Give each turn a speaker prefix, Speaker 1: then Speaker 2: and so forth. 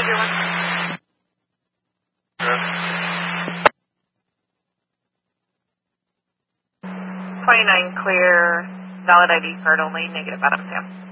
Speaker 1: Figure 1. 29 clear, valid ID card only, negative Adam Sam.